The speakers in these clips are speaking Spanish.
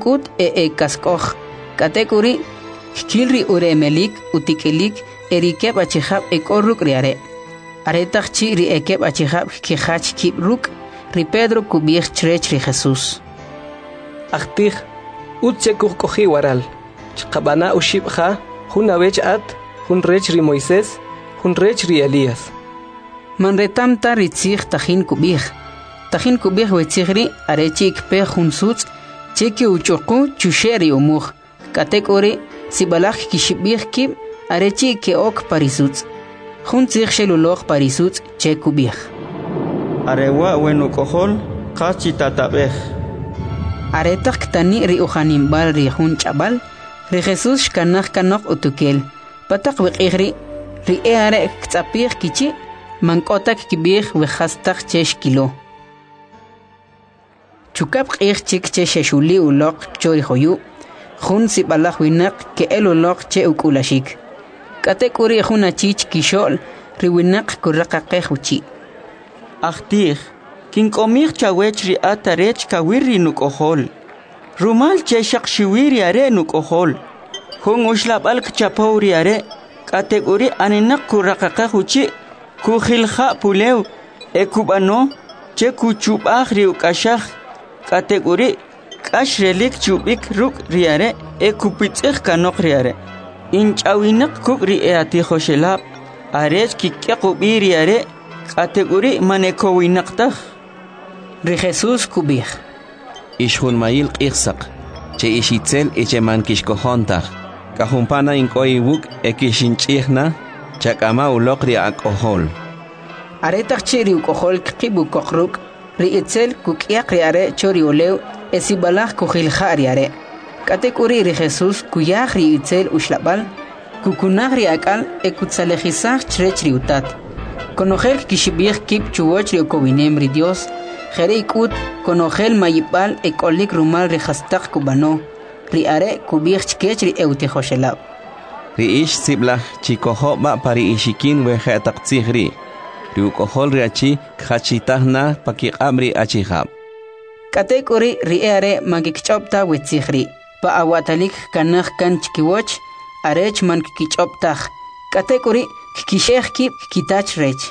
kut kaskoj. Katekuri kilri uremelik utikilik erikeb achihab ekorruk riare. Aretach chi ri ekeb achihab kihach kibruk ri Pedro kubich chrech ri Jesús. Achtih utsekur kohi waral. Chqabana ushibha hun avech at hun rech ri Moisés hun rech ri Elías. Manretamta ritzich tajin kubich. Tajin kubich wetzigri arechik pe hun suts cheki uchuku chusheri umur. Katekori sibalach kishibich kib arechi ke ok parisuts. Hun tzich shelulog parisuts che kubich. Arewa wenu kohol kachi tatabej. Aretak tani ri uhanimbal ri hun chabal ri Jesús kanach kanok utukel. Patak wiqigri ri are ktsapich kichi mankotak kibich wehastak chesh kilo. Chukap qich chik che sheshuli ulok chori hoyu. Hun sibalach winak ke elulok che ukulashik. Katekuri juna chich kishol riwinak kuraqaqej uchi. Achtih kinkomich chawech ri atarech kawiri nukohol. Rumal che shakshiwiri are nukohol. Hun ushlabal kchapauri are. Katekuri aninak kuraqaqej uchi. Kukhilha pulew ekubano che kuchubaj ri ukashaj. Katekuri kashrelik chubik ruk riare ekupitzig kanok riare. Inchawinak kukri ati khoshelab arech kikyaqubi riare kategori manekowinaqtaj ri Jesús kubij. Ishun mail qixsaq che ishitzel echeman kishkohontaj kajumpana inkoi wuk ekishinchihna chakama ulokri akohol. Aretak chiri ukohol kibu kokruk ri itzel kukyak riare chori olew esibalach kukhilja riare. Katekuri ri Jesús kuyaj ri itzel ushlabal kukunaj ri akal ekutsalejizaj chrech ri utat. Konojel kishibij kip chuwoch ri okowinem ri Dios jere ikut konojel mayipal ekolik rumal ri hastak kubano ri are kubij chkech ri eutijoshelab. Ri ish siblaj chikohoba pari ishikin wejetaqtzihri ri ukohol ri achi khachitahna pakiqamri achihab. Katekuri ri are magikchopta wetzihri pa awatalik kanaj kan chkiwoch arech man kichoptaj. Katekuri kishej kip kitach rech.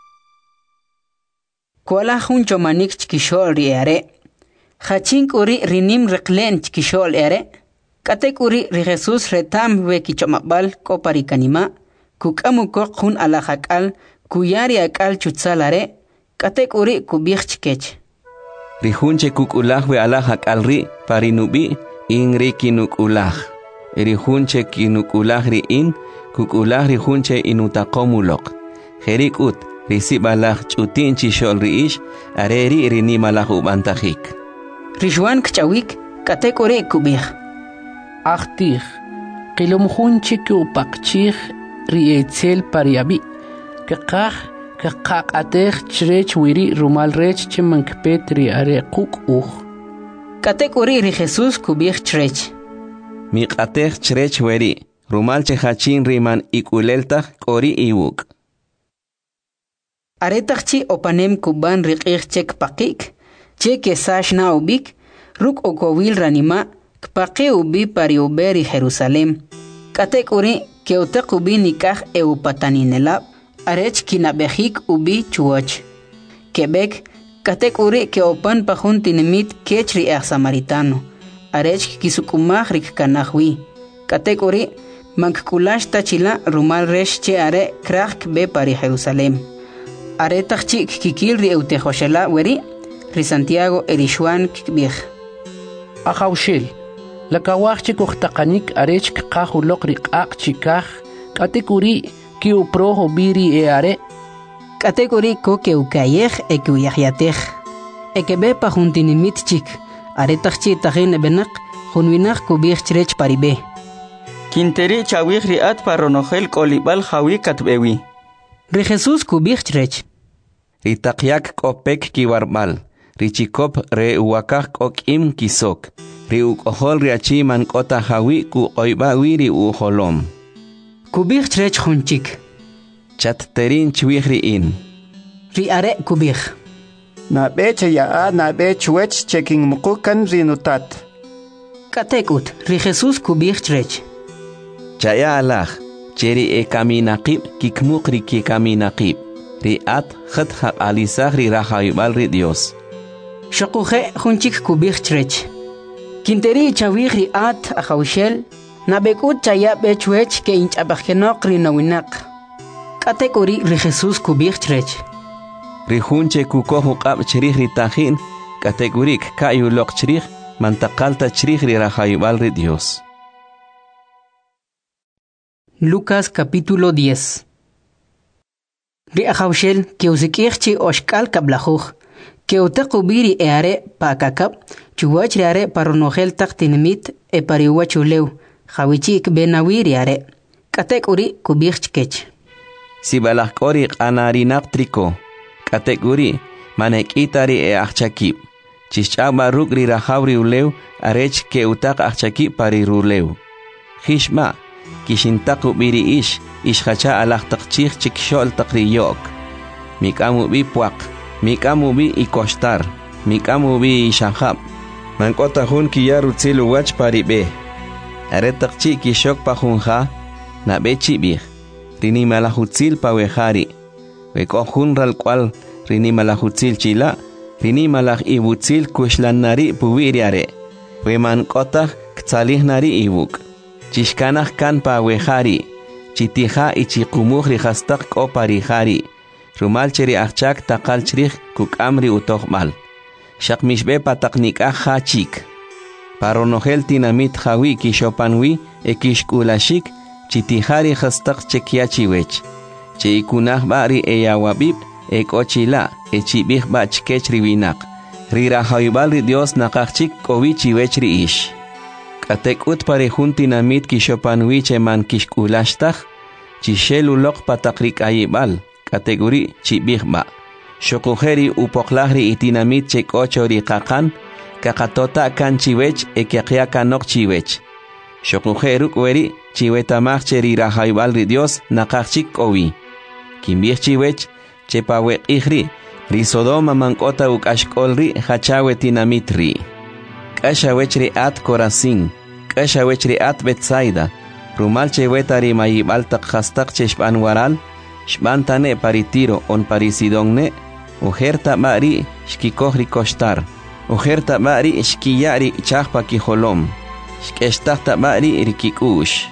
Kuala hun chomanik chkishol ri are. Hachinkuri rinim reklen chkishol are. Katekuri ri Jesús retam we kichomabal koparikanima. Kukamukok hun alajakal kuyari akal chutsalare. Katekuri kubich chkech. Rihunche kukulaj we alajak alri parinubi inri kinukulaj. Rihunche kinukulaj ri in kukulaj rihunche inutakomulok. Jerikut risibalaj chutin chishol riish areri rinimalaj ubantajik. Rishwan kchawik katekuri kubij. Achtih qilumhunche kupakchih rietzel pariabi. Kakaj kakaqatej chrech wiri rumal rech chemankpet ri are kuk uj. Katekuri ri Jesús kubij chrech. Miqatej chrech weri rumal chehachin riman ikuleltaj kori iwuk. Aretajchi opanem kuban riqij chek pakik che kesash na ubik ruk okowil ranima kpaqi ubi pari uberi Jerusalem. Katekuri keutaq ubi nikaj eupataninelab arech kinabejik ubi chuoch. Quebec katekuri keopan pajun tinimit kechri samaritano arech kisukumaj rik kanajwi. Katekuri mankulash tachila rumal resh che are kraj be pari Jerusalem. Aretajchi kikil ri eutejoshela weri ri Santiago erishwan kibij. Ajaushil lakawajchi kuhtaqanik arech qajulok riqaq chikaj katekuri kiuprojo biri are. Katekuri ko keukayej ekuyajyatej. Ekebe pajuntinimit chik aretajchi tajin benak junwinaj kubij chrech paribe. Kinteri chawij riat paronojel kolibal jawi katbewi. Ri Jesús kubij chrech. Ritaqyak kopek kiwarbal. Richikop re uwakaj kokim kisok. Ri ukohol riachi man kota jawi ku oibawi ri uholom. Kubij chrech junchik. Chatterin chwihri in. Ri are kubij. Na beche ya na bech wech checking mukukan rinutat. Katekut, ri Jesús kubich trech. Chaya alaj, cheri e kaminaqib kikmukri ki kaminaqib. Ri at khat haq alisaj ri rahayubal ri Dios. Shokuje junchik kubich trech. Kinteri chawih ri at ahawshel, nabekut chaya bechwech ke inchabajenok ri nawinak. Katekuri ri Jesús kubich trech. Ri junche kukohu qab cherih ri tajin, kategurik kayu lok cherih, mantakalta cherih ri rahayubal ri Dios. Lucas capítulo 10. Ri ahawshel que usikirchi oshkal kablajuj, que utakubiri eare pakakab, chuwach riare paronogel taktinimit e pariwachuleu, hawichik benawiri are, katekuri kubich kech. Si balakori anarinap triko, kategori manekitari e achakip. Chichaba rugri rahavri uleu, arech ke utak achakip pari ruleu. Hishma, kishintaku biri ishhacha alachtakchik chikshol takriyok. Mikamu bi puak, mikamu bi ikostar, mikamu bi ishahab. Mankota hun kiyaru tsilu wach pari be. Aretakchik kishok pahunha, na bechi bih. Rini malahutzil pawehari. Wekojun ral cual rini malahutzil chila. Rini malah ibutzil kushlan nari puwiriare. Weman kotah ktalih nari ibuk. Chishkanah kan pawehari. Chitiha ichikumuh rihastak ko parihari. Rumal cheri achak takal cherih kukamri utohmal. Shakmishbe pataknikah hachik. Paronogel tinamit hawi kishopanwi ekishkulashik. Chitihari hastak chekiachiwech. Che ikunah bari eyawabib ekochila echibih bach kechriwinak. Rira haybal Dios nakachik kowichiwech riish. Katekut parejuntinamit kishopanwi cheman kishkulashtah. Chishelulok patakrik ayibal. Kategori chibihba. Shokujeri upoklahri itinamit chekochori kakan. Kakatota kan chiwech ekiakiakanok chiwech. Shokujeruk weri chiwetamach cheri rahaybal ri Dios nakachik owi. Kimbich chiwech chepawe ihri risodoma mankota ukashkolri hachawe tinamitri. Kashawech ri at Corazín, kashawech ri at Betsaida. Rumal chewetari mayibal takhastak cheshpan waral, shbantane paritiro on parisidongne, ujerta mari shkikohri kostar, ujerta mari shkiyari chahpa kiholom. Shkestakta mari rikikush.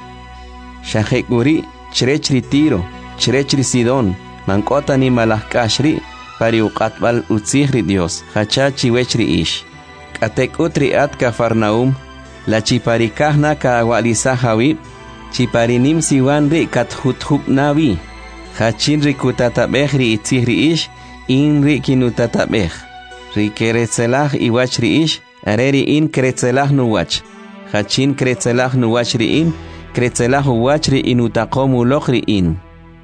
Shahekuri, chrechri tiro, chrechri sidon, mankota ni malahkashri, pariukatbal utzihri Dios, hachachi wechri ish. Katekutri at Cafarnaum, la chiparikahna ka awalisa hawib, chiparinim siwanri kathuthub navi, hachinri kutatabehri itzihri ish, inri kinutatabeh. Rikeretzelah iwachri ish, areri in keretzelah nuwach. Hachin kretzelah nuwachriin, kretzelah uwachriin utakomu lochriin.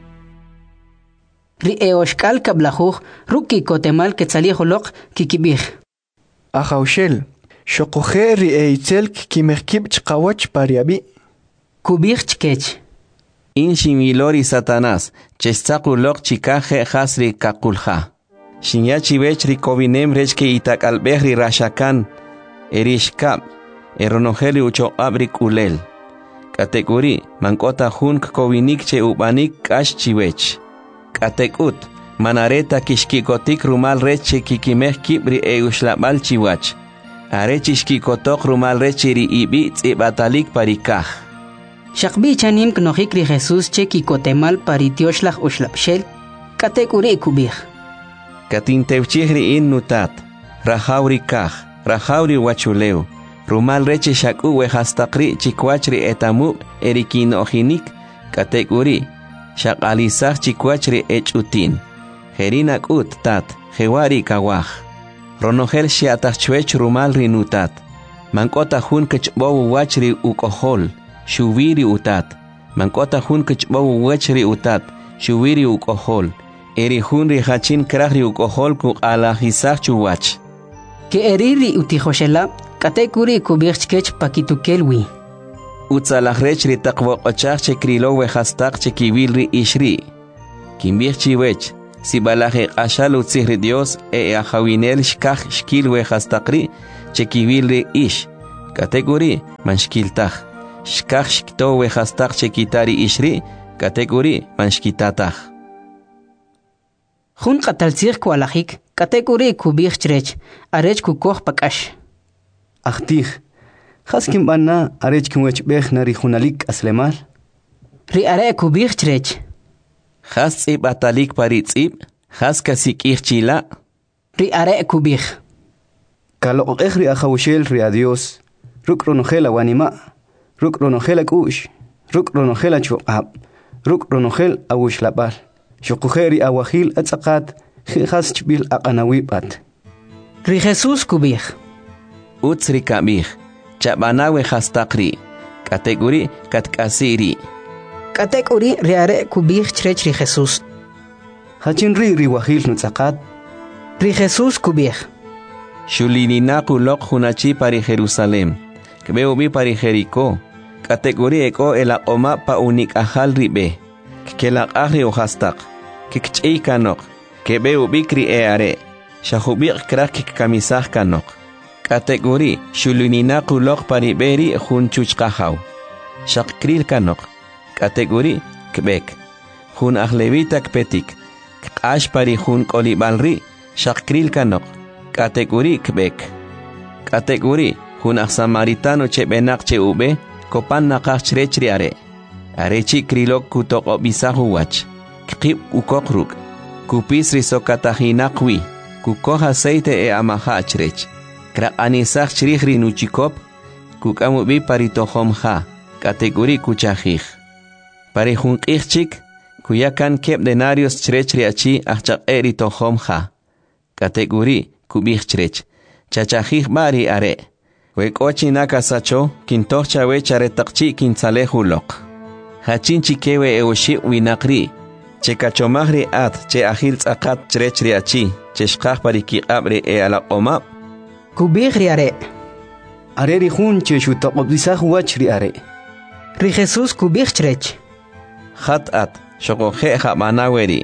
Ri eoshkal kablajuj, ruki kotemal ketzalihulok kikibih. Ahawshel, shokoje ri eitzel kimekib chkawach pariabi. Kubih chkech. In shimilori Satanás, chestakulok chikaje hasri kakulha. Shinyachi vechri kovinem rechke itakalbehri rashakan, erishkab. Eronogeli ucho abrik ulel. Kategori mankota hunk kovinik che ubanik kash chiwech. Katekut manareta kishkikotik rumal reche kikimeh kibri eushlabal chiwach. Are chishkikotok rumal rechiri ibi tzibatalik parikah. Shakbi chanim knohikri Jesús che kikotemal paritioshlah ushlapshel. Kategori kubih. Katintevchihri in nutat. Rahauri kah. Rahauri wachuleu. Rumal reche shaku wehastakri chikwachri etamu erikin ojinik kategori shakalisah chikwachri echutin herinak ut tat hewari kawaj ronogel shiatachwech rumal rinutat mankota hun kechbowu wachri ukohol shuviri utat mankota hun kechbowu wachri utat shuviri ukohol eri hun rihachin krahri ukohol ku alajisah chuwach que eriri utijoshela katekuri kubirchkech pakitukelwi. Utzalajrechri takwokochach chekrilo wehastak chekivilri ishri. Kimbirchiwech, si balaje ashal utzihri Dios ajawinel shkaj shkil wehastakri chekivilri ish. Kategori manshkiltaj. Shkaj shkto wejastaj chekitari ishri. Kategori manshkitataj. Jun qataltzig kualajik, kategori kubig chrech, arech kukoh pakash. Achtij. Haskim bana arech kimwech bech nari junalik aslemal. Ri are kubig chrech. Has tzib atalik pari tzib. Has kasik chila. Ri are kubig. Kalo ri ajawshel ri adios. Ruk ronogela wanima. Ruk ronogela kush. Ruk ronogela chuab. Ruk ronogel awush labal. Shukujeri awahil atzakat. Has chbil aqanawibat. Ri Jesus kubig. Utsri kabig. Chabanawe hastakri. Kategori katkasiri. Kategori ri are kubig chrech ri Jesus. Hachin ri wahil nutzakat. Ri Jesus kubig. Shulininaku lok hunachi pari Jerusalem. Kbeo bi pari Jericó. Kategori eko ela oma pa unik ahal ribe. Kelak ahri o hastak. Kikchei kanok. Kbeo bikri eare. Shahubik krak kamisah kanok. Kategori shulininaku lok pari beri hunchuch kahaw. Shakril kanok. Kategori kbek. Hun ahlevita kpetik. Kash pari hun kolibalri. Shakril kanok. Kategori kbek. Kategori hun samaritano chebenak cheube. Kopan nakach chrechri are. Arechi krilok kutok obisahu wach. Kip ukokruk. Kupis risokatahinakwi. Kukoh aceite e amaha chrech. Krak anisach chrihri nuchikop. Kukamubi paritohomha. Kategori kuchahij. Pari hun kichik. Kuyakan kep denarios chrechri achi achak eritohomha. Kategori kubig chrech. Chachahij bari are. Wekochi nakasacho, kintocha wechare takchi kinsalehulok. Hachin chikewe eoshi winakri. Che kachomahri at, che ahil tzakat chrechri achi, che shkaj pariki abre e ala oma. Kubig ri are. Are ri hun che shutaqobisah wach ri are. Ri Jesus kubig chrech. Hat at, shokoje jamanaweri.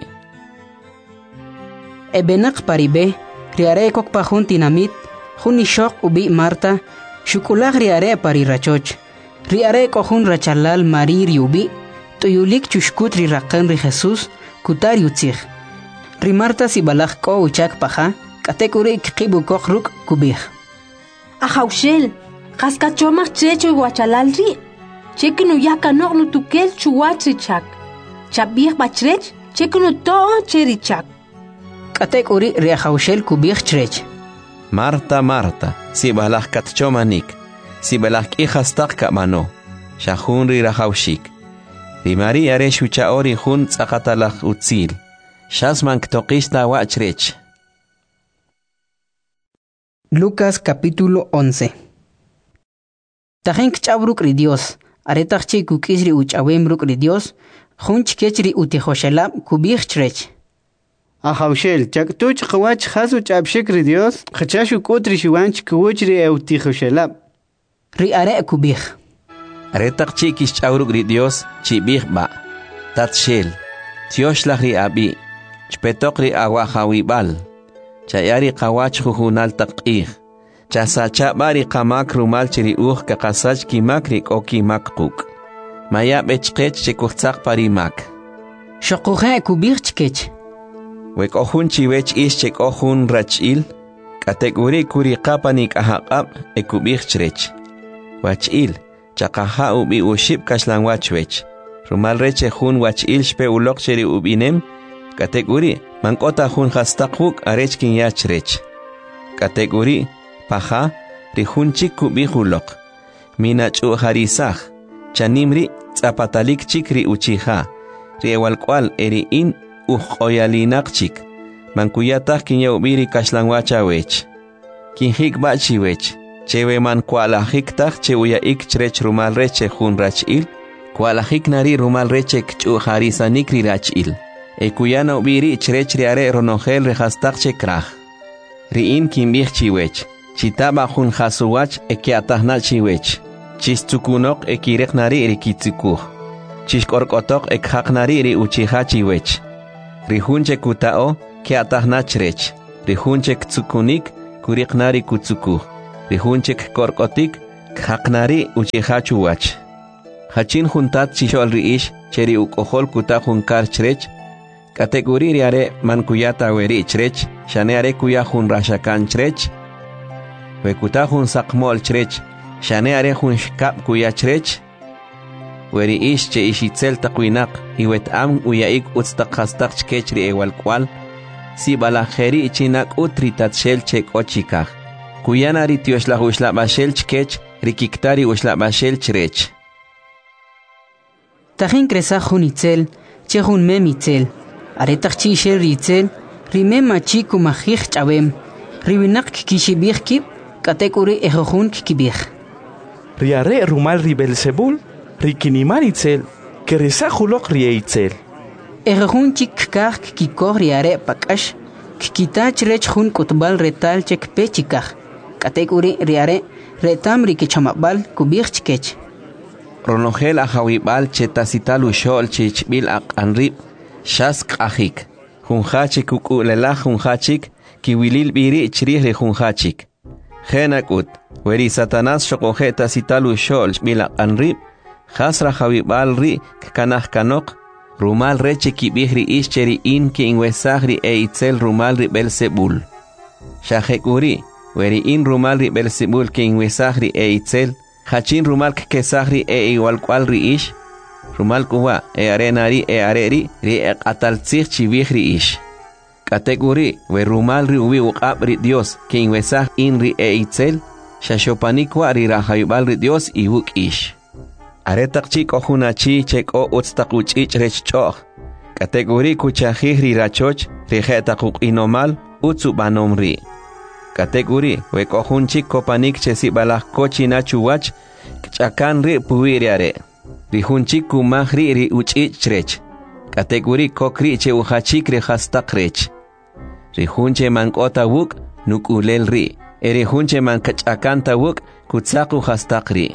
Ebenak paribe, ri are kok pahun tinamit, hun ishok ubi Marta, shukulag ri are pari rachoch. Ri are kohun rachalal mari riubi, tuyulik chushkut ri rakan ri Jesus, kutar yutzig. Ri Marta si balag ko uchak paha, kategori kibu kokruk kubig. Ajawshel, kaskachomach checho guachalal ri. Chekinu yakanok no tukel chuwach chak. Chabig bachrech, chekinu to cherichak. Kategori ri ajawshel kubig chrech. Marta, Marta, si balag katchomanik, si balag ihastak kamano, shahun ri rahawshik. Ri Mari are shucha ori hun tzakatalach utzil, shasman ktokishta wachrech. Lucas capítulo 11. Tajen kchabruk ri Dios, aretachchi kukisri uchawembruk ri Dios, hun chkechri utihoshelab kubig chrech. Ajawshel, chaktuch qawach hasu chabshik ri Dios, khachashu kutri shiwanch kuwchri eutihoshelab. Ri are kubig. Aretachchi kishchauruk ri Dios, chibig ba. Tatshel, tioshlach ri abi, chpetok ri awahawibal. Chayari qawach juhunal taqih. Chasacha bari qamak rumal chiri kakasach kimakri oki makquk. Maya bechkech chekuchtzak parimak. Shokuhe kubig chkech. Wek ohun chiwech ish chek ohun rachil. Kategori kuri qapanik ahaqab ekubig chrech. Wachil, chakaha ubi ushib kashlan wachwech. Rumal reche hun wachil shpe ulok chiri ubinem. Kategori mankota hun hastakuk arechkin yachrech. Kategori paha rihunchik kubihulok. Minachu harisaj. Chanimri zapatalik chikri uchiha. Riewalkwal eri in oyalinak Mankuyatak kinyaubiri kashlanwachawech. Kinhik bachiwech. Chewe man kualahiktak chewuya ik chrech rumal reche hun rachil. Kualahik nari rumal reche kchu harisanikri rachil. Ekuyana ubiri chrech riare ronogel rehastak chekraj. Riin kimbih chiwech. Chitaba hun hasuwach ekiatahna chiwech. Chistukunok ekirek nari rikitsukuh. Chishkorkotok ekhak nari ri uchiha chiwech. Rihunche kutao kiatahna chrech. Rihunche ktsukunik kurik nari kutsukuh. Rihunche korkotik Khaqnari uchihachu wach. Hachin juntat chishol riish cheri ukohol kuta junkar chrech. Kategori riare mankuyata weri chrech. Shaneare kuya jun rashakan chrech. Wekuta jun sakmol chrech. Shaneare jun shkap kuya chrech. Weri ish che ishitzel taquinak. Iwet am uyaik utstakastak chkechri ewal kwal. Si balajeri chinak utritat shel chek ochikaj. Kuyanari tioshla ushla bashel chkech. Rikiktari ushla bashel chrech. Tajin kresa junitzel, che jun memitzel. Aretak chi shel ritzel, rime machi kumajich chabem. Ribinak kishibich kip, katekuri ejojun kikibich. Riare rumal ribelsebul, rikinimalitzel, keresa julok rieitzel. Ejojun chik kach kikor riare pakash, kikitach rech jun kutbal retal chek pechikaj. Katekuri riare, retam rikichamabal kubich chkech. Ronogel ajawibal chetasital ushol chichbil anrib shask ajik. Junhachik ukulela junhachik kiwilil biri chrih junhachik. Genakut, weri Satanás shokojeta sital ushol bil anrib hasra jawibal ri kanah kanok rumal reche kibihri ischeri in ki inwesagri itzel rumal ri Belzebul. Shahekuri, weri in rumal ri Belzebul ki inwesagri itzel. Hachin rumal kesahri igual cual riish. Rumal kuwa arenari areri ri ataltzich chivihri ish. Kategori we rumal ri ubi uqabri Dios que inwesah in ri itzel. Shashopanikwa ri rahayubal ri Dios ibuk ish. Aretak chik ojunachi chek o utstakuch ich rechchoch. Kategori kuchahih ri rachoch ri jetakuk inomal utsubanom ri. Kategori we kohun chik kopanik chesi balak kochi nachuwach chakan ri puiriare. Rihun chik kumahri ri uchichrech. Kategori kokri che uhachik ri hastakrech. Rihun che mankota wuk nukulel ri. Erihun che mankachakanta wuk kutsaku hastakri.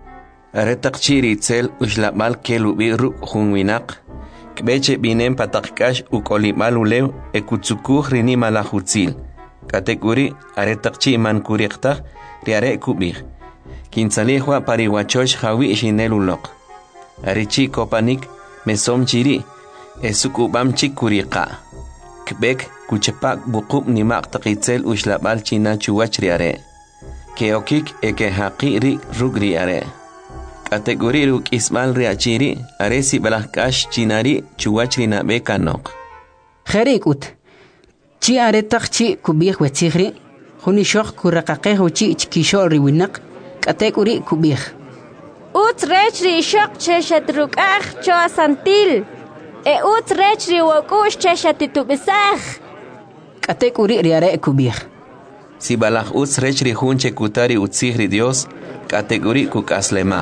Aretak chiri tzel ushlabal kelubi ru hunwinak. Kbeche binem patakkash ukolimal ulew ekutsukuh rini malahutzil. Kategori aretakchi mankuriqtaq riare kubih. Kinsalihwa pariwachosh hawi shinelulok. Arichi kopanik mesom chiri esukubam chikuriqa. Kbek kuchepak buqub nimaq taqitzel ushlabal china chuwach riare. Keokik eke haqi ri rugri are. Kategori ruk ismal riachiri aresi balakash chinari chuwach rina bekanok. Kherikut. Chi aretak chi kubih wetzigri, huni shok kurakaqehu chi chkishol riwinak, kategori kubih. Uts rechri shok cheshatrukach cho asantil, uts rechri wakush cheshatitubisach. Kategori riare kubih. Si balach uts rechri hunche kutari utzigri Dios, kategori kukaslemach.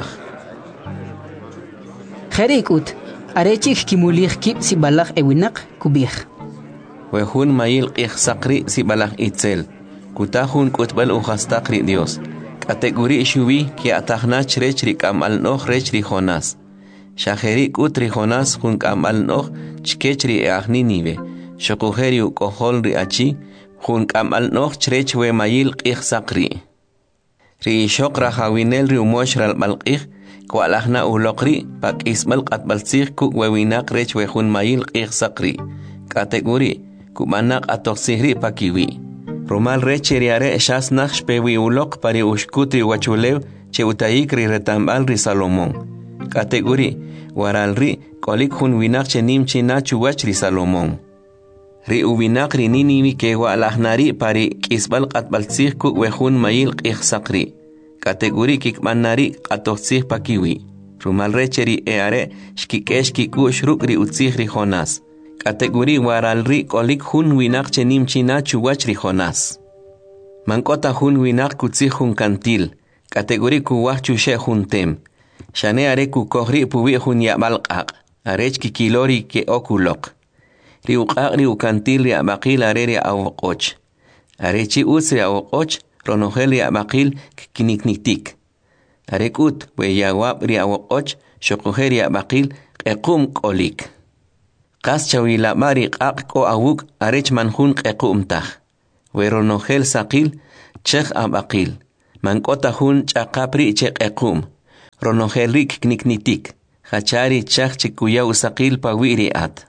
Kherikut, arechik kimulih kip si balach ewinak kubih. Wehun mayil qihsaqri si balak itzel. Kutahun kutbal uhastaqri Dios. Kategori shubi ki atahna chrechri kamal noh rechri Jonas. Shaheri kutri Jonas hun kamal noh chkechri ahni nive. Shokuheri ukohol ri achi hun kamal noh chrechwe mayil qihsaqri. Ri shokra hawinel ri umoshral malqih kwalahna ulokri pak ismal qatbalsih kuk wewinak rechwe hun mayil qihsaqri. Kategori kumanak atoksihri pakiwi. Romal recheriare shas naksh pewi ulok pari ushkutri wachulew che utayik ri retambal ri Salomón. Kategori waral ri kolik hun winak che nimchi nachu wach ri Salomón. Ri uwinak ri niniwi ke walahnari pari kisbal qatbalsih kuk wehun mayil qihsaqri. Kategori kikmanari atoksih pakiwi. Romal recheri eare shkikesh kikush ruk ri utsih ri Jonas. Kategori waral ri kolik hun winak chenim china chuwach ri Jonas. Mankota hun winak kutzih hun kantil. Kategori kuwach chushe hun tem. Shane are kukohri puwi hun yabalqaq. Arech kikilori ke okulok. Ri uqaq ri ukantil ri abaqil are ri awqoch. Arechi uts ri awqoch ronogel ri abaqil kinikniktik. Arekut we yawab ri awqoch shokuher ri abaqil qequm kolik. Qas chawila mari qaq ko awuk arech manhun qequmtaj. Weronogel saqil chekh abaqil. Mankota hun chaqapri cheqequm. Ronojelrik kniknitik. Hachari chaq chikuya usaqil pawiri at.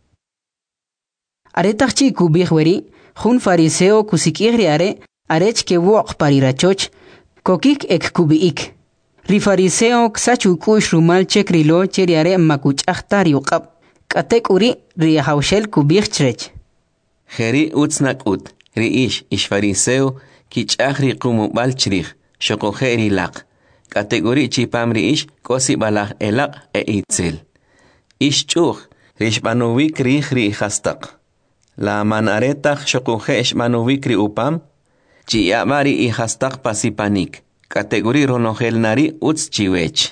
Aretach kubih weri, hun fariseo kusikihri arech ke wok parirachoch, kokik ek kubiik. Ri fariseo ksachu kush rumal chekrilo cheri are makuch ahtari uqab. Katek uri ri hawshel kubih chrech. Heri utsnak ut, ri ish fariseo kichahri kumubal chrich, shokoheri laq. Kategori chipamri ish kosi balach elaq itzel. Ish chuch, rishmanuvik ri hastaq. La manaretach shokuhe ishmanuvik upam, chiyamari hastaq pasipanik. Kategori ronogel nari uts chiwech.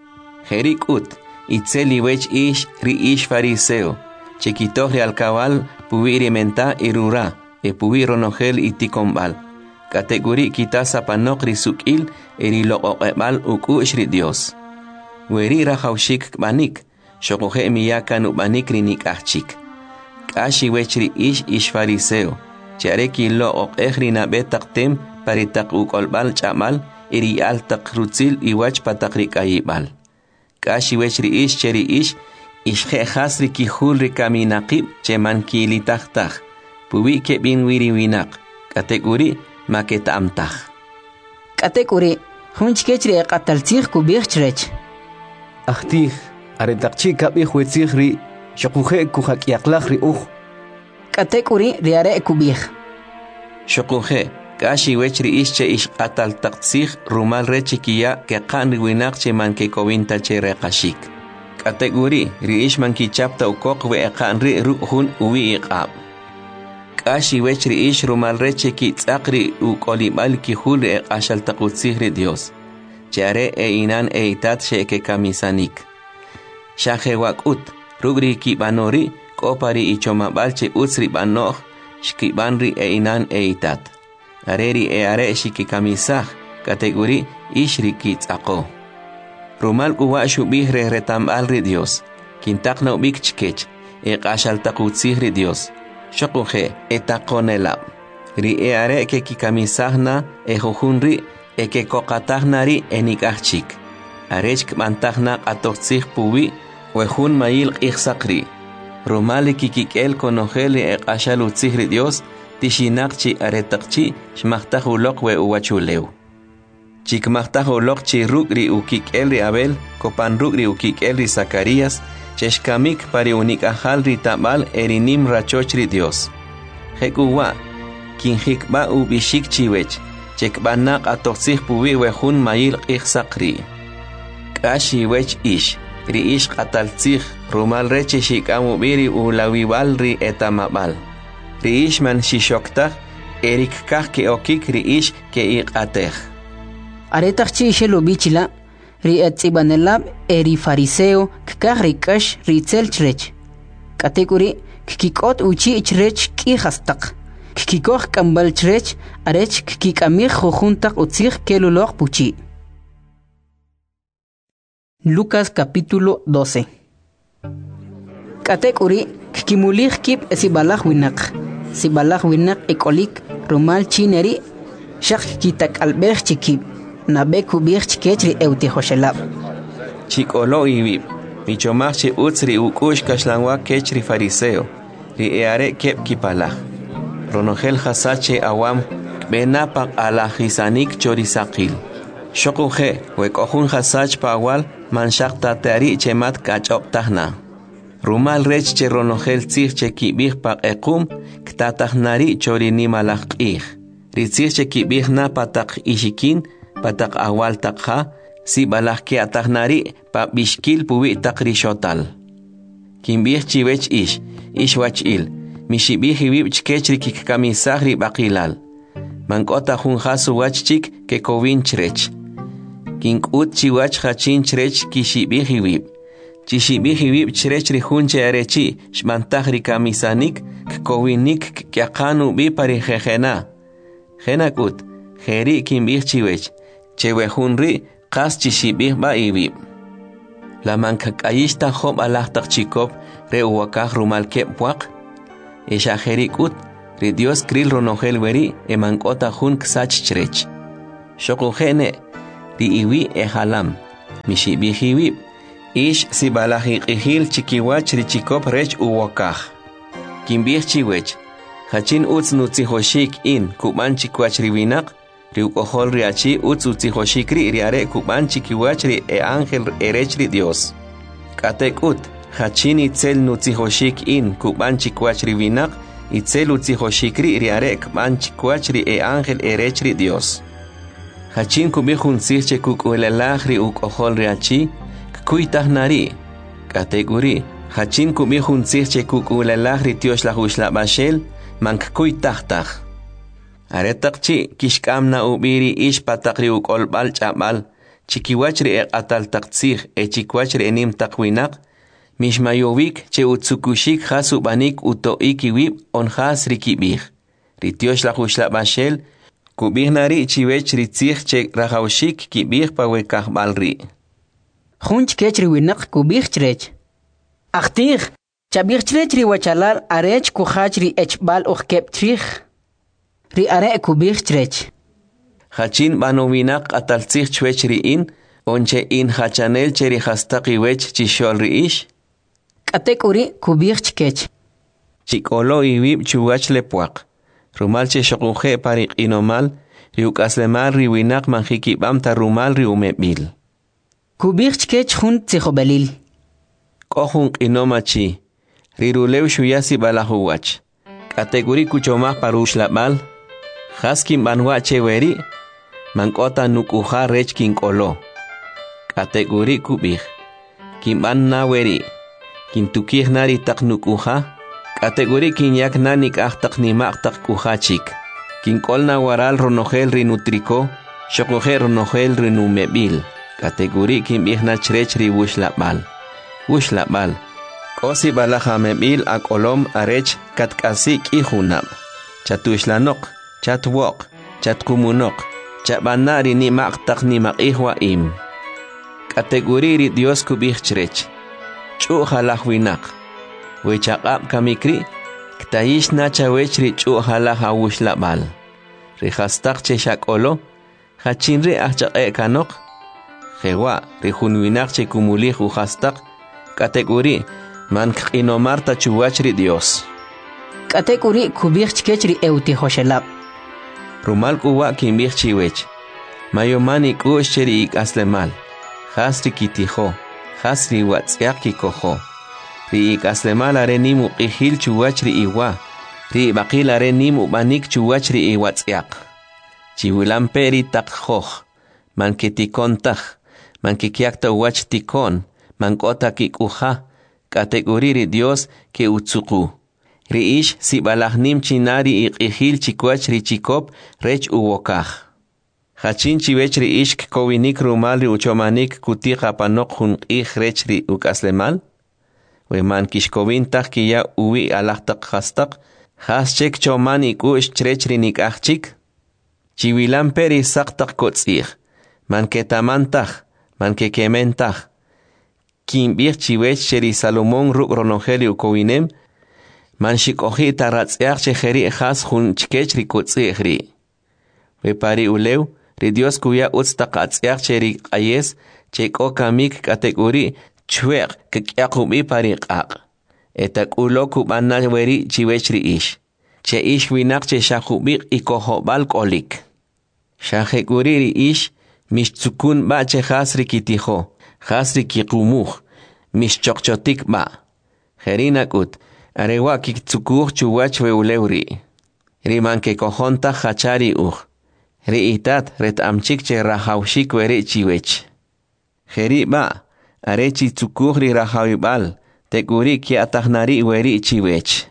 Herik ut, itzeli wech ish ri ish fariseo. Chiquitohri alcabal puiri menta irura, puiri ronogel itikombal. Kategori kita sapanok risukil erilo oqebal ukushri Dios. Weri rahaushik banik, shokohe miyakan ubanik rinik achik. Kashi wechri ish fariseo. Chareki lo oqehri nabetaktem paritak ukolbal chamal eri altak rutzil iwach patakrik ayibal. Kashi wechri ish cheri ish he hasri kihulri kaminaqib cheman kilitahtah. Puwi kebin wiri winak. Kategori maketa amtah. Kategori hunchkechri qataltzig kubih chrech. Ahtih aretakchi kabih wetzigri shokuhe kuhakyaqlahri Kategori riare kubih. Shokuhe kashi wechri ische ish qataltzig rumal rechikia ke qanri winak cheman ke kowinta chere qashik. Kategori ri ish man kichapta ukok we qanri ruhun uwi iqab. Kashi wechri ish rumal reche ki tsaqri u kolibal ki hul ashal taqutsihri Dios. Chare inan itat sheke kamisanik. Shahe wakut rugri ki banori kopari ichomabal che utsri banoh shkibanri inan itat. Areri are shiki kamisah kategori ishri ki tsaqo. Rumal kuwa shubihre retambalri Dios. Kintakna ubik chkech ashal taqutsihri Dios. Shokuhe etakonelab. Ri are ke kikamisahna jujunri ke kokatahnari enikachik. Arech mantahna atoxig puwi wejun mail ixsakri. Romali kikikel konojeli ashalutzihri Dios tishinakchi aretakchi shmahtahulok we uwachuleu. Chikmahtahulok chi rugri ukikelri Abel kopan rugri ukikelri Zacarías cheshkamik pari unik ahal ritabal erinim rachochri Dios. Hekuwa, kinhikba ubishik chiwech, chekbanak atoxig puwi wejun mail ixsakri. Kashi wech ish, ri ish qataltzig, rumal reche shikamu biri ulawiwal ri etamabal. Ri ish man shishoktak, erik kah ke okik ri ish ke iqateg. Aretak chi shelo bichila, ri etzibanelab eri fariseo kkahri kash ritzel chrech. Kategori kikikot uchi chrech ki hastak. Kikikoh kambal chrech arech kikikamir jojuntak utzig kelulok puchi. Lucas capítulo 12. Kategori kikimulich kip sibalach winak. Sibalach winak ekolik rumal chineri shak kitak albech chikip. Nabeku birch kechri euti hoshelab. Chikolo ibib. Michomachi utsri ukush kashlangwa kechri fariseo. Ri eare kep kipalach. Ronogel hasache awam benapak alahisanik chorisakil. Shokuhe wekohun hasach pawal manshak tatari chemat kachop tahna. Rumal rech che ronogel tzig che kibih pak ekum ktatahnari chorini malach ih. Ritzig che kibih na patak ishikin patak awal takha si balak ke atahnari pa bishkil puwi takri shotal. Kimbih chiwech ish wach il, mishibih hiwib chkechri kikamisahri bakilal. Mankota hun hasu wach chik ke kovin chrech. Kinkut chiwach hachin chrech kishibih hiwib. Chishibih hiwib chrech rihunche arechi shmantahri kamisanik kovinik kyakanu bi pari jejena. Jenakut, jeri kimbih chiwech. Chewehunri qas chishibih ba ibib. La mankakayishta job alahtak chikop re uwakaj rumal kepwak. Eshajerikut ri Dios kril ronogel weri emankota hun ksach chrech. Shokujene, ri iwi ehalam, mishibihiwib, ish sibalahi ihil chikiwach richikop rech uwokaj. Kimbih chiwech, hachin utz nutzihoshik in kuban chikwach riwinak, riukohol riachi utz utzihoshikri riare kuban chikiwach ri ángel erech ri Dios. Katek ut, hachin itzel nutzihoshik in kuban chikwach riwinak, itzel utzihoshikri riare kuban chikwach ri ángel erech ri Dios. Hachin kubihun sirche kukuelalaj ri ukohol riachi, kuitahnari, kateguri, hachin kubihun sirche kukuelalaj ri Dios la huislabashel, mank kuitahtaj. Aretakchi kishkamna ubiri ish patakri ukolbal chabal, chikiwachri ataltaktsij chikwachri enim takwinak, mishmayovik che utsukushik hasubanik utoikiwib onjas rikibij. Ri Dios la huislabashel, kubihnari chiwech ritzich che rahaushik kibih pawekahbalri. Hunch kech riwinak kubih chrech. Achtih, chabih chrech riwachalal arech kuhach ri echbal uhkep trich. Ri are kubih chrech. Hachin banowinak ataltzich chwech ri in, onche in hachanel che ri hastaki wech chishol ri ish. Katek uri kubih chkech. Chikolo iwib chuwach lepuak. Rumal che shokuje parik inomal, riukaslemal riwinak manjikibam ta rumal riumebil. Kubih chkech hun tzihobelil. Kohun inomachi, rirulew shuyasi balahuwach. Kategori kuchomah parush labal, haskin banwache weri, mankota nukuha rech kinkolo. Kategori kubih, kimban na weri, kintukih nari tak nukuha, kategori kinyak nanik ahtak nimak tak kuhachik. Kinkol na waral ronogel rinutriko, shokogel ronogel rinumebil. Kategori kimbih na chrech ri wushlabal. Wushlabal. Kosi balaja mebil akolom arech katkasik ihunab. Chatushlanok, chatwok, chatkumunok, chabanari ni maktak ni makihwa im. Kategori ri Dios kubih chrech. Chu halahwinak. Wechakap kamikri, ktayish na chawech ri chu halaha wushlabal. Rihastak che shakolo, hachinri ahchak kanok. Jewa, rihunwinak che kumuli uhastak. Kategori, man inomarta chuwachri Dios. Kategori kubih chkechri euti hoshelab. Rumal kuwa kimbih chiwech. Mayomani kushcheri ik aslemal. Hasri kitiho. Hasri watsyak kikoho. Ri ik aslemal are nimu ihil chuwachri iwa. Ri bakil are nimu banik chuwachri iwatsyak. Chiwilamperi takhoh. Man ketikontah. Man kikiakta wach tikon. Mankota kikuha, kategori ri Dios ke utsuku. Ri ish si balahnim chinari iqihil chikwach ri chikop rech uwokaj. Hachin chiwech ri ish kowinik rumal ri uchomanik kutika panok hun ih rech ri ukaslemal. Weman kishkowintak kiya uwi alahtak hastak. Haschek choman ikush chrech ri nikachik. Chiwilan peri saktak kotzih. Man ketamantak, man kekementak. Kimbih chiwech cheri Salomón ruk ronogeli ukowinem, man shikohi taratzyak chejeri has hun chkech rikotzihri. Vepari ulew, ri Dios kuya utztakatzyak cheri ayes, cheko kamik kategori chwek kekyakubi pariqaq. Etak ulo kubana weri chiwech ri ish. Che ish winak che shakubik ikohobal kolik. Shahekuri ri ish, mishtzukun ba che hasri kitiho. Hasri kikumuj, mischokchotik ba. Jerinakut, arewa kiktsukuk chuwach weulewri. Riman ke kojonta hachari Ri itat ret amchik che rahaushik weri chiwech. Jeri ba, arechi tsukuk ri rahawibal, tekuri ki atahnari weri chiwech.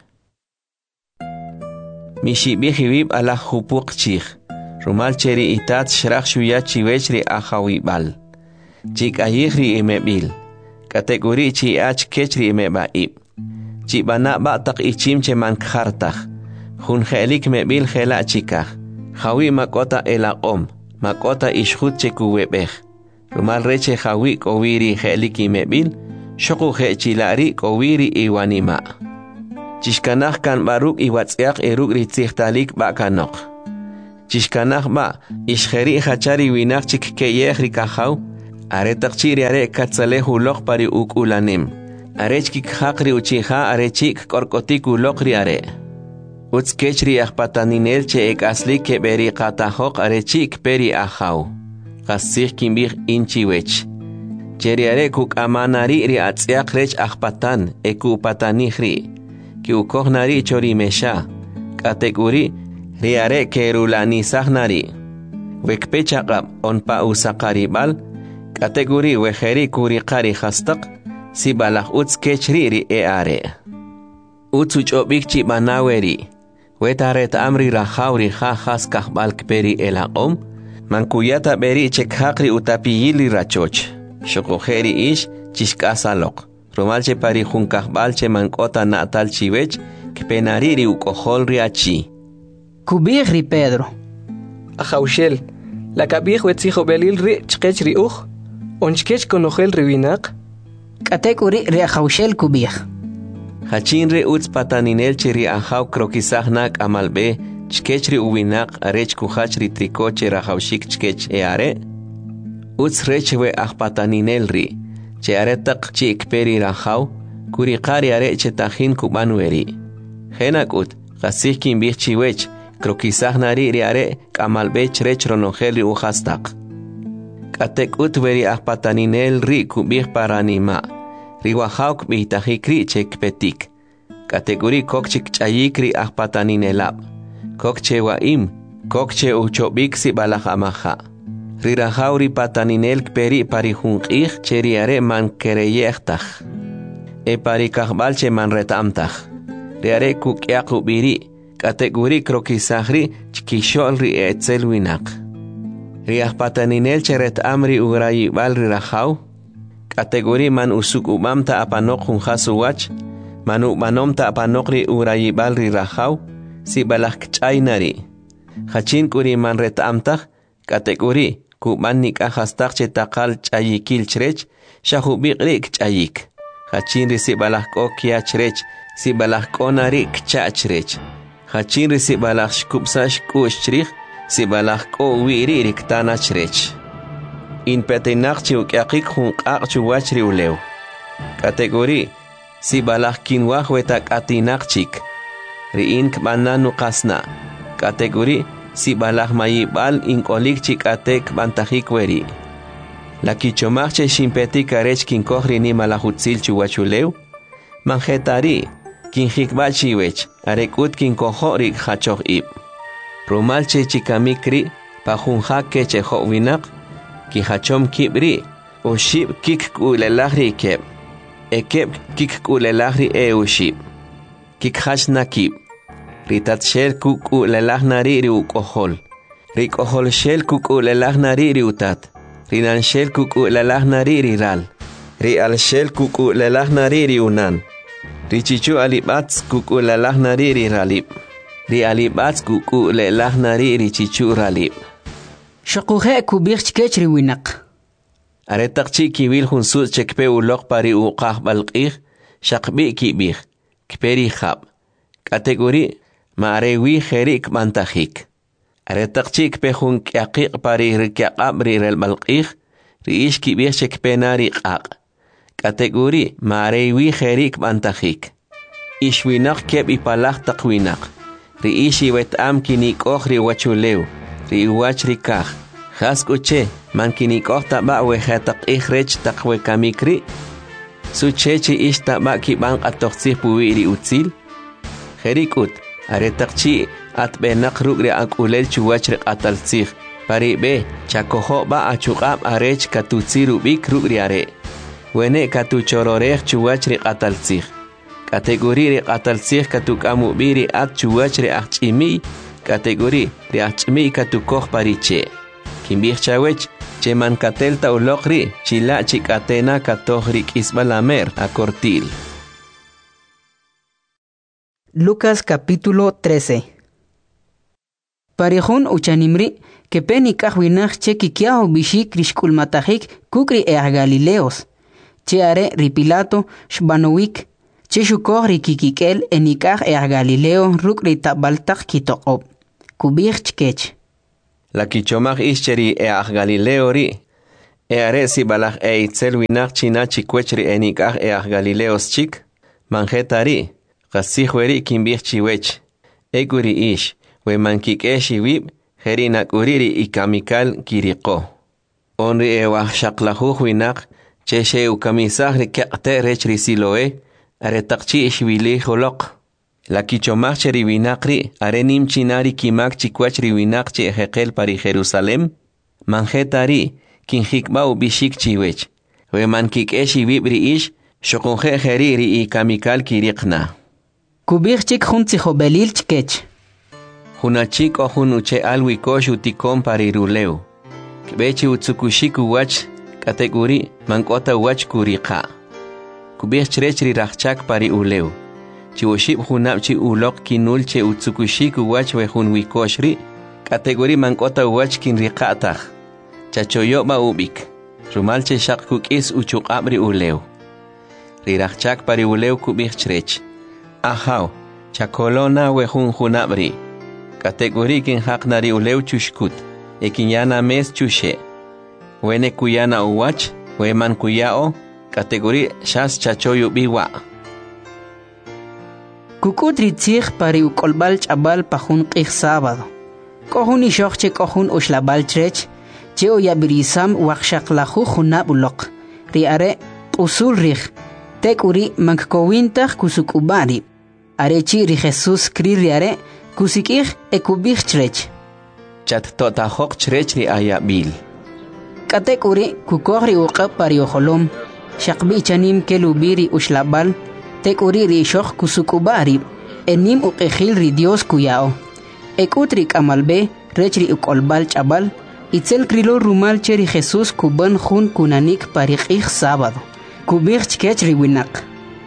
Mishibihibib ala hupuk chich. Rumal cheri itat shrach shuya chiwech ri ahawibal. Chik ayihri imebil. Kategori chi ach kechri imebaib. Chi bana batak ichim che man khartak. Hun helik mebil hela chikah. Hawi makota elaqom. Makota ishhut che kuwebeh. Rumal reche hawi kowiri helik imebil. Shoku he chilari kowiri iwanima. Chishkanach kan baruk iwatsyak eruk ritzihtalik bakanok. Chishkanaj ba, ishjeri hachari winak chik keyeh rikajaw, aretak chiri are katzalehu lok pari ukulanim. Arech kik hakri uchiha arechik korkotik ulokri are. Uts kechri ahpataninel che ek asli ke beri qatajok arechik peri ajaw. Qasih kimbih inchiwech. Cheri are kuk amanari ri atziak rech ahpatan eku patanihri. Ki ukohnari chori mesha. Kategori ri are kerulani sahnari. Wekpechaqab onpa usakaribal. Kategori wejeri kurikari hastak. Si balak uts kechri e are. Uts uchobik chi banaweri. Wetaret amri rajauri jajas kahbal kperi elaqom. Mankuyata beri chekhakri utapiyili rachoch. Shokojeri ish chishkasalok. Romalche pari junkahbalche mankota natal chiwech. Kpenariri ukoholri achi. Kubihri Pedro. Ajaushel. La kabih wetzijo belil ri chkechri uj. Onchkech konojel riwinak. Kategori reajaushel kubih. Hachinre uts pataninel chiri ajaw krokisahnak amalbe chkechri uwinak arech kuhachri trikoche rajaushik chkech are. Uts rechwe ahpataninel ri. Che aretak chik peri rajaw kurikari are chetajin kubanueri. Henak ut kasihkin bih chiwech krokisahnari ri are kamalbe chrech ronojeli uhastak. Katek ut veri ahpataninel ri kubih paranima. Riwahauk bitajikri chek petik. Kategori kokchik chayikri ahpataninelab. Kokche waim, kokche uchobik si balajamaja. Rirajauri pataninel peri parijunqih cheriare man kereyechtaj. E parikajbalche man retamtaj. Riare kukyaku biri. Kategori krokisahri chkisholri etzelwinak. Riahpataninel cheret amri ugrayibal rirajau. Kategori man usuk umamta apanok junjasuwach, man umanomta apanokri urayibal rirajau, si balak chaynari. Hachin kuri man retamtaj, kategori kuman nikahastak chetakal chayikil chrech, shahubikrik chayik. Hachin ri si balak okia chrech, si balak onari kchachrech. Hachin ri si balak shkupsash kushchrich, si balak o wiri riktana chrech. In petenak chiukyakik junqaq chuwachri ulew. Kategori si balak kinwaj wetak atinak chik. Riin kbananu qasna. Kategori si balak mayibal inkolik chik atek bantajik weri. La kichomachche shimpetik arech kinkojri ni malahutzil chuwachulew. Manjetari kinjikbal chiwech arekut kinkojorik hachoj ib. Rumalche chikamikri pajunjak kechejo winak. Ki hachom kibri, ushib kik kulelahri keb. Ekeb kik kulelahri ushib. Kik hash nakib. Ritat shel kukulelahnari ri ukohol. Rikohol shel kukulelahnari ri utat. Rinan shel kukulelahnari ri ral. Rial shel kukulelahnari ri unan. Richichu alibats kukulelahnari ri ralib. Ri alibats kukulelahnari ri chichu ralib. Shakuje kubih chkechri winak. Aretak chi kiwil hunsus chekpe ulok pari uqah balqih, shakbi kibih, kperi khab. Kategori maarewi jerik mantajik. Aretak chi kpe hun kyaqik pari rikyaqab rirel balqih, riish kibih chekpe nari qaq. Kategori maarewi jerik mantajik. Ishwinak keb ipalak takwinak. Riishi wetam kinikoj riwachulew. Riwach rikaj. Haskuche, mankinikoj taba wejatak ihrech takwe kamikri. Suchechi ish taba kiban atoxih puwiri utzil. Jerikut, aretakchi atbenak rugri akulel chuwach atalzih. Paribe, chakojo ba achukab arech katutsiru bik rugri are. Wene katuchororej chuwach atalzih. Kategori atalzih katukamu biri at chuwach achimi. Kategori riachmi katukoj pariche. Kimbih chawech, che mankatelta ulokri, chila chikatena katojri kisbalamer a cortil. Lucas capítulo 13. Parejón uchanimri, que penikaj winaj che kikiao bishik rishkulmatajik kukri Galileos. Che are ripilato shbanowik, che shukoj rikikikel enikaj Galileo rukri tabaltaj kitoqob. Kubih chkech. La kichomach ischeri each Galileo ri. Are si balach itzel winach china chikwechri enikach each Galileos chik. Manjetari. Gasijueri kimbich chiwech. Eguri ish. We mankik wib. Herinak uriri ikamikal kiriko. Onri ewach shaklajuj winach. Cheshe ukamisagri keqte rechri siloe. Are takchi ishwili holok. La kichomach cheriwinakri, arenim chinari kimak chikwach riwinak chi ejekel pari Jerusalem, manjetari, kinjikbau bishik chiwech, we mankik eshi vibri ish, shokunje jeriri I kamikal kirikna. Kubir chik juntijo belil chkech. Junachik o junuche alwikosh utikon pari ruleu. Kbechi utsukushiku wach, kategori, mankota wach kurika. Kubir chrechri rachak pari uleu. Chiwoship hunap chi ulok kinul che utsukushik wach we hun wikoshri, kategori mankota wach kin riqatach. Chachoyo ba ubik. Rumal che shak kukis uchuk abri uleu. Rirachak pari uleu kubik chrech. Ahaw, chakolona we hun hunabri. Kategori kin haknari uleu chushkut. Ekinyana mes chushe. Wene kuyana uwach, we man kuyao, kategori shas chachoyo biwa. Kukutri tzig pari ukolbal chabal pajun qij sábado. Kohun ishoche kohun ushlabal trech, che oyabirisam wakshaqlahu junab ulok. Riare usul rij, tek uri mankowintach kusukubari. Arechi ri Jesus kri riare kusikij ekubij trech. Chat totahok trech ri ayabil. Katek uri kukogri uqab pari oholom. Shaqbi chanim kelubiri ushlabal. Tekuri rishok kusukubari, enim uqejil ri Dios kuyao. Ekutrik amalbe, rechri ukolbal chabal, itzel krilo rumal cheri Jesus kuban jun kunanik parikij sábado. Kubir chkech riwinak.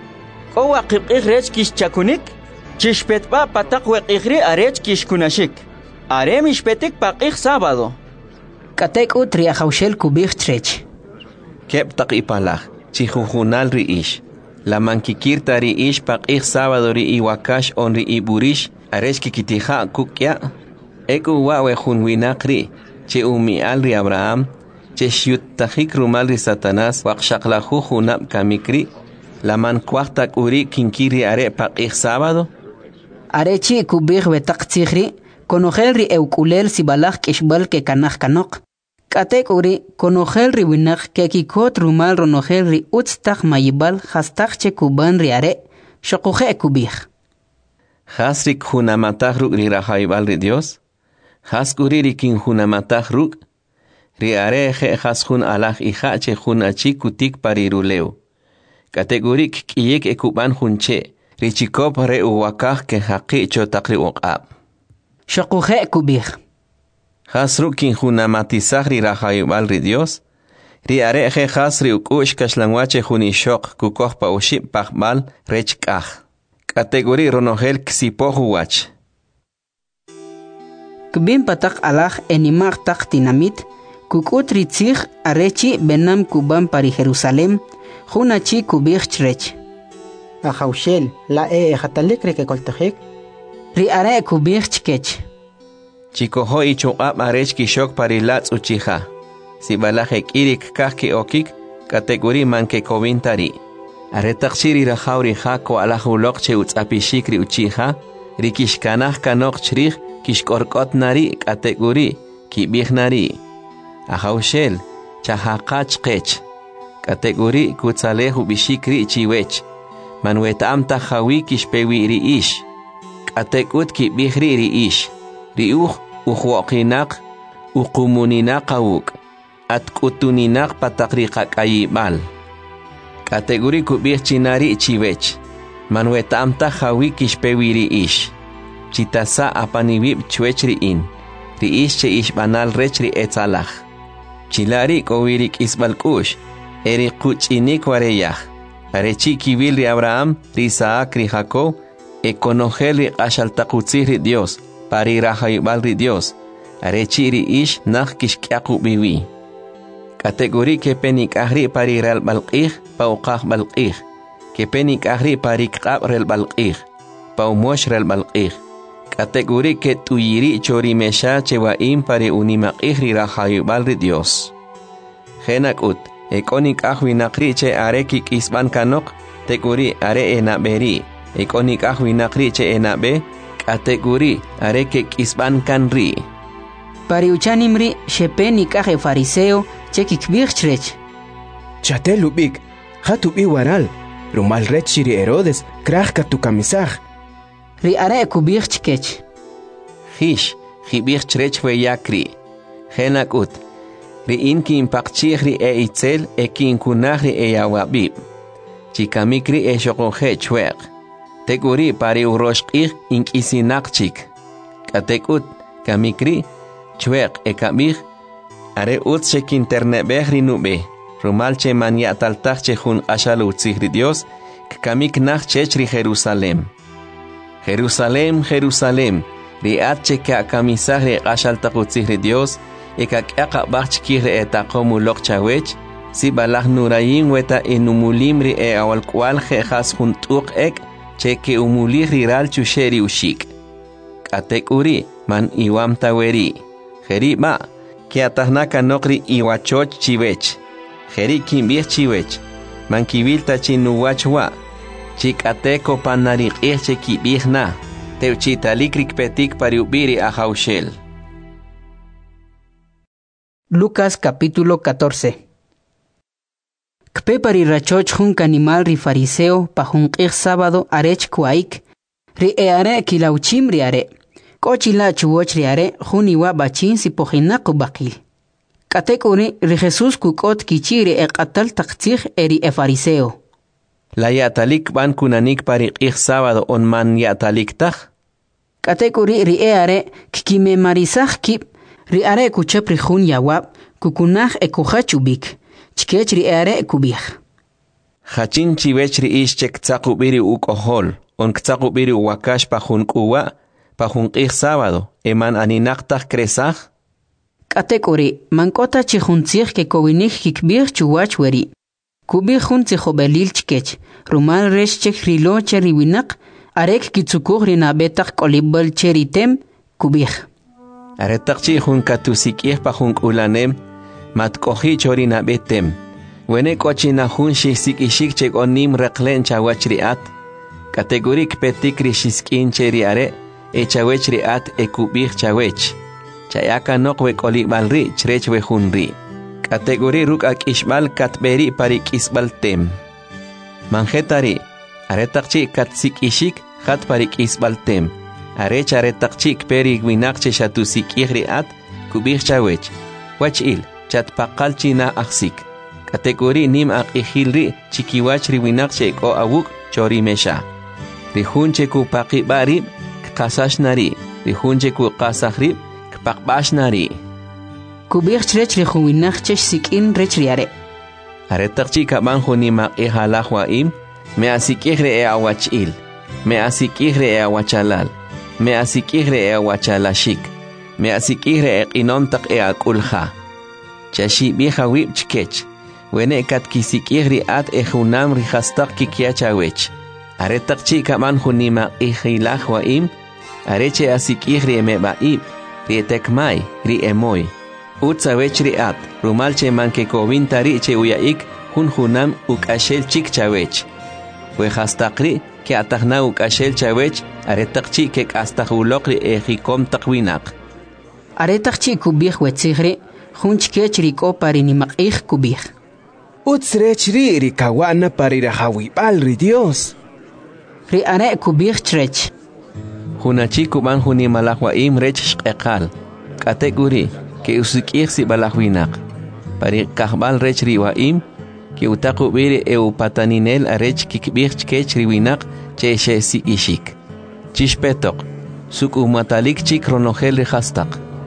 Owa qibqij rech kish chakunik, chishpetba patak weqijri arech kish kunashik. Are mishpetik paqij sábado. Katek utri ajaushel kubir trech. Kep tak ipalaj, chijujunal ri ish. La mankikirta ri ish paqij sábado ri iwakash on ri iburish aresh kikitija kukya. Eku wawe junwinakri, che umial ri Abraham, che shiutajik rumal ri Satanás waqshaqlahu junab kamikri, la mankwahtak uri kinkiri are paqij sábado. Arechi kubir betak tzigri, konogel ri eukulel sibalaj kishbal ke kanaj kanok. Katek uri konogel ri winak ke kikot rumal ronogel ri utstak mayibal hastak che kuban ri are shokuje kubir. Hasrik hunamatah ruk ri rahaibal ri Dios. Haskuri ri kin hunamatah ruk. Ri are je haskun alaj ija che hun achi kutik pariruleu. Kategorik kiyek ekuban hunche. Ri chikop re uwakah ke haqi chotakri uqab. Shokuje kubir. Hasru kin hunamatizah ri rahayubal ri Dios. Ri areje hasri ukush kashlangwache hunishok kukoh pa uship pahbal rechkah. Kategori ronogel ksipohu wach. Kbin patak alaj enimag tak tinamit. Kukut ritzig arechi benam kuban pari Jerusalem. Hunachi kubir chrech. Ajaushel, la jatalik re que koltajik. Ri are kubir chkech. Chikoho y chuqab arech kishok parilats uchija. Si balajek irik kahki okik, kategori manke kovintari. Aretakshiri rajauri jako alajulok che utzapishikri uchija, rikishkanaj kanok chrij kishkorkot nari kategori kibignari. Ajaushel, chahakach kech. Kategori kutzalehu bishikri chiwech. Manuetam tajawi kishpewi ri ish. Katekut kibigri ri ish. Riuj uhuoqinak uqumuninaq awuk atkutuninak patakriqak ayibal. Kategori kubih chinari chiwech. Manuetamta hawi kishpewiri ish. Chitasa apanibib chwechri in. Ri ish che ish banal rechri etzalaj. Chilari kowirik isbalkush. Eri kuchinik wareyaj. Arechi kibil ri Abraham, ri Isaac, ri Jacob. Ekonogel ri ashaltakutzih ri Dios. Pari rahayubal ri Dios. Arechi ri ish nach kishkyaku biwi. Kategori ke penik ahri pari rel balqih pa uqah balqih. Ke penik ahri pari qab rel balqih. Pa umosh rel balqih. Kategori que tuyiri chori mesha chewa impare unimaqihri rahayubal ri Dios. Genakut, ekonik ahwinakri che areki kisban kanok, teguri are enaberi, ekonik ahwinakri che enabe, kategori areke kisban kanri. Pariuchanimri shepenik ahe fariseo che kikbirchrech. Chate lubik, hatubi waral, rumal rechiri Herodes, krahka tu kamisaj. Ri are kubirchkech. Hish, hibirchrech we yakri. Genakut. Ri inki impakchihri e itzel e kinkunahri e yawabib. Chikamikri e shokonje chwer. Teguri pari uroshkir inkisinakchik. Katekut kamikri chwer e kamir. Are utse kinternebehri nube. Rumalche manyataltachche hun ashalutzihri Dios. Kamik nach chechri Jerusalem. Jerusalem, Jerusalem. Riatche ka kamisahri ashaltakutzihri Dios. Eka bachkire etakomu lokchawech, si balah nurayin weta enumulimri e awalkwal jejas juntuk ek, cheke umulihri ral chusheri ushik. Katek uri, man iwam taweri. Jeri ma, que atahnaka nokri iwachoch chiwech. Jeri kimbir chiwech, man kibilta chinuwachwa. Chik ateko panarik irche kibirna, teuchitalikrik petik pariubiri ajaushel. Lucas capítulo 14. Kpe parirachoch jun canimal ri fariseo pa jun sábado arech kuaik, ri eare kilauchim ri are, kochila chuoch ri are jun iwa bachin si pojinaku bakil. Katekuri ri Jesús kukot kichiri e qatal taktzich eri e fariseo. La yatalik ban kunanik pari sábado on man yatalik tach? Katekuri ri eare kikime marisach kip, ri are kuchep ri jun yawab, kukunaj e kuchachubik, chkech ri are kubich. Hachin chiwech ri ish chek tzakubiri ukohol, on ktzakubiri wakash pa jun kuwa, pa jun sábado, eman aninaktaj kresaj? Katekuri, mankota chihuntzich ke kowinich kikbich chuwach weri. Kubich jun tzihobelil chkech, rumal resh chek rilo cheri winak, arek kitsukuj ri nabetak kolibel cheritem, kubich. Aretakchi jun katusikih pa jun ulanem, matkohi chorina betem. Wene kochina jun shisikishik chek onim reklen chawachriat. Kategorik petik rishiskin cheriare, e chawechriat e kubich chawech. Chayaka nokwe kolibalri chrechwe junri. Kategori rukak ishbal katberi parik isbaltem. Manjetari, aretakchi katsikishik hat parik isbaltem. Arech aretakchik peri winakche shatusik ihriat, kubich chawech. Wachil, chat pakalchina aksik. Kategori nim ak ihilri, chikiwachri winakche ko awuk chori mesha. Rihunche ku pakibari, kasashnari. Rihunche ku kasahrib, kpakbashnari. Kubich chrech rihuinakche sikin rechriare. Aretakchik abanjo nim ak ihalahwaim, me asikihre e awachil. Me asikihre e awachalal. Me asikihre e awachalashik. Me asikihre e inontak e akulha. Chashi biha wib chkech. Wene kat kisikihri at e junam rihastak kikiachawech. Aretak chika man hunima ihilahwaim. Areche asikihri e mebaib. Rietekmai, ri emoy. Utsawech ri at. Rumalche manke kovintari che uyaik. Junam ukashel chik chawech. Wehastakri ke atahna ukashel chawech. Aretakchi kek astahulokri e hikom takwinak. Aretakchi kubich wetzigre, hunchkech riko parinimak kubich. Utsrechri rikawana parirahawibal ri Dios. Ri are kubich trech. Hunachi kuban hunimalahwaim rech shqeqal. Kategori ke usikih si balahwinak. Pari kahbal rech riwaim, ke utakubiri e upataninel arech kikbich chkech riwinak cheshe si ishik. Chishpetok, suk umatalik chik ronogel rehastak.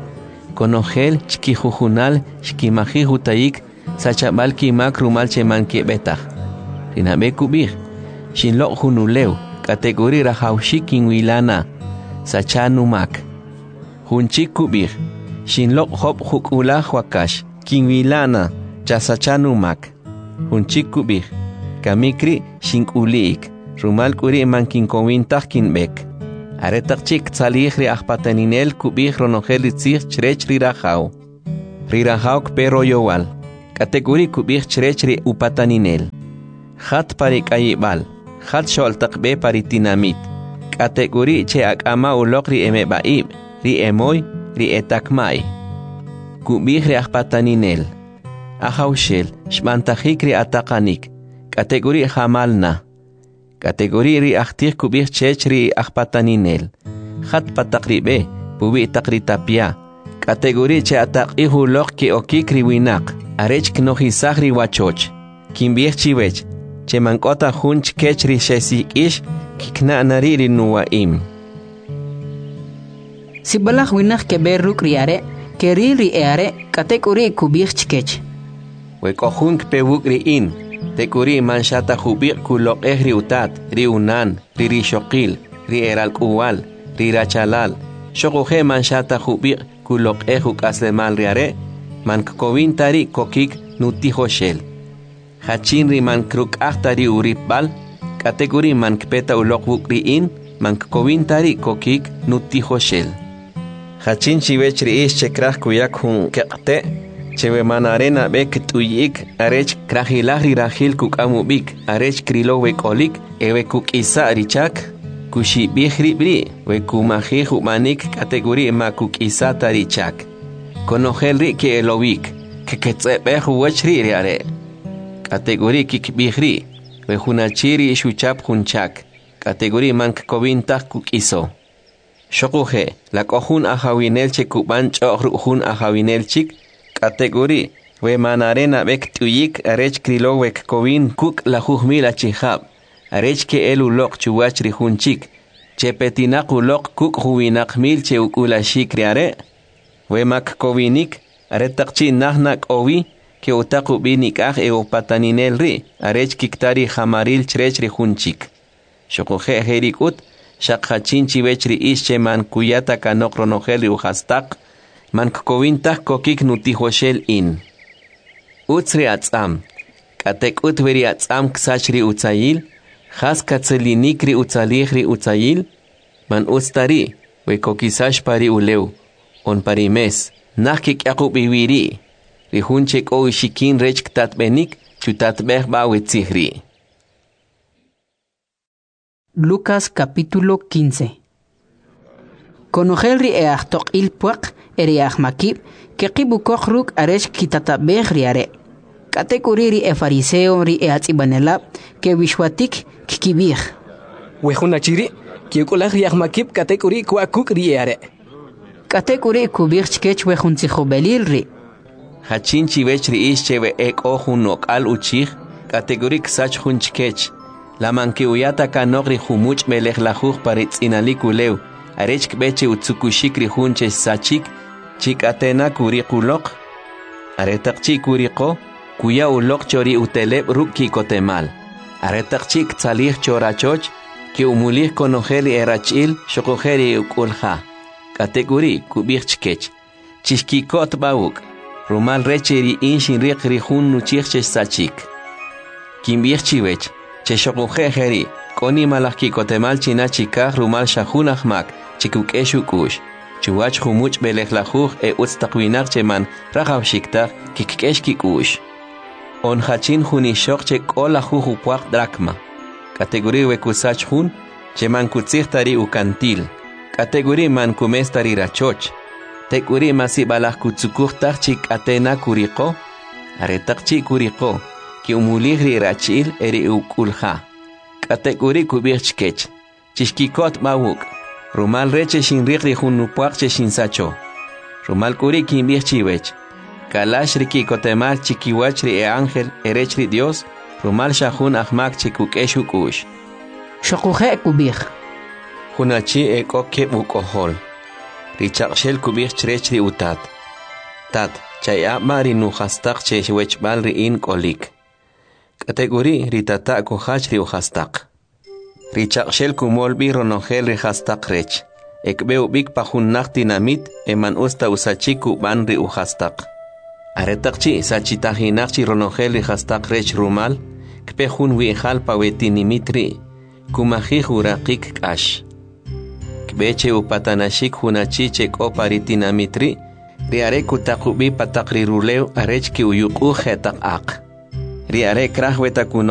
Konogel chkijujunal chkimaji hutaik sachabal kimak rumal cheman betak. Rinabe kubir, shinlok junuleu, kategori rahaushik kinwilana, sachanumak. Hunchik kubir, shinlok hop hukula wakash, kinwilana, chasachanumak. Hunchik kubir, kamikri shinkuliik, rumal kuri man kinkowintak kinbek. Aretaqchik tzalih ri ahpataninel kubih ronogel itzih chrech ri rajao. Ri rajao kpero yowal. Kategori kubih chrech ri upataninel. Hat parik ayibal. Hat shol taqbe paritinamit. Kategori che akama ulok ri emebaib. Ri emoy, ri etakmai. Kubih ri ahpataninel. Ahaushel, shmantajik ri atakanik. Kategori hamalna. Kategori ri akhtir kubih chech ri ahpataninel. Hat patakribe, pubi takritapia. Kategori che atakihu lok ki okik ri winak. Arech knohisah ri wachoch. Kimbih chiwech. Che mankota hunch kech ri shesik ish. Kikna nari ri nuwaim. Sibalah winak keberuk riare. Keri ri eare. Kategori kubih chkech. Wekohunk pewuk ri in. Tekuri manshata hubik kulok ri utat, ri unan, ri shokil, ri eral kuwal, ri rachalal. Shokohe manshata hubik kulok huk aslemal riare, man kovin tari kokik nutiho shel. Hachin ri man kruk ahtari uripbal, kategori man kpeta ulok wuk ri in, man kovin tari kokik nutiho shel. Hachin chivech ri ish chekrah kuyak hun kekte, Chewe manarena bek tuyik arech krahilahri rahil kuk amubik arech krilo wekolik ewe kuk isa richak kushi bihri bri we kumahi humanik kategori ma kuk isa tarichak konohelri ke elowik ke ketsebe huwachri riare kategori kik bihri we hunachiri shuchap hunchak kategori mank kovintak kuk iso shokuhe la kohun ahawinel che kuban chohun ahawinel chik Kategori we manarena bek tuyik arech krilo wek kovin kuk la juhmila chihab arech ke elu lok chuwach rihunchik che petinak ulok kuk huwinak mil che ukula shikriare we mak kovinik aretakchi nahnak owi ke utaku binik ah pataninel ri arech kiktari hamaril chrech rihunchik shokohe herikut shakhachin chiwechri ische man kuyata kanok ronogel uhastak Man kovinta kokik nutihoshel in. Utsri atzam. Katek utveri atzam ksachri utzayil. Has katzelinikri utzalihri utzayil. Man ustari. We kokisash pari uleu. On pari mes. Nakik yakub iwiri. Rihunchek o shikin rech ktatbenik. Chutatbeh ba wetzihri. Lucas capítulo 15. Konogelri eachtok ilpuak. Eriach makib, que kibukok ruk aresh kitatabeh riare. Kategori ri fariseo ri atsibanelab, que wishwatik kikibih. Wehunachiri, que kulah riach makib kategori kuakuk riare. Kategori kubih chkech wehunzichobelil ri. Hachin chivech ri ischewe ek ohunok al uchich, kategori ksach hunchkech. La manke uyata kanogri humuch melech lajuj paritz inalikuleu. Arech kbeche utsukushik ri hunche sachik. Chik atena kurikulok, aretak chik kuriko, kuya ulok chori uteleb ruki kotemal. Aretak chik tzalih chorachoch, ki umulih konogeli erachil, shokogeri ukulha. Kategori kubich chkech. Chishkikot bauk, rumal recheri inshin rik rihun nuchich sachik. Kimbich chiwech, che shokogeri, koni malaki kotemal china chikah rumal shahunahmak, chikukeshu kush. Chuwach humuch belech lajuj utztakwinak cheman rajaw shiktak kikkesh kikush. On hachin hunishok che kola jujupuak drakma. Kategori wekusach hun cheman kutsichtari ukantil. Kategori man kumestari rachoch. Tekuri masibalach kutsukuchtak chik atena kuriko. Aretak chik kuriko. Ki umulihri rachil eri ukulha. Kategori kubichkech. Chishkikot mawuk. Rumal reche shin rikri hunupuak che shin sacho. Rumal kuri kimbich chiwech. Kalash riki kotemal chikiwachri e ángel erechri Dios. Rumal shahun ahmak chikukeshu kush. Shokuhe kubich. Hunachi e koke bukohol. Richakshel kubich chrechri utat. Tat, chaya mari nuhastak che wechbal ri in kolik. Kategori ritata kuhachri uhastak. Richakshel kumolbi ronogel rihastak rech. Ekbeu bik pahunnak dinamit eman usta usachiku ban ri uhastak. Aretakchi sachitahinakchi ronogel rihastak rech rumal. Kpehun wihal pawetinimitri. Kumahih urakik kash. beche upatanashik hunachiche koparitinamitri riare kutakubi patakri ruleo arechki uyuku hetak ak riare krahweta kuno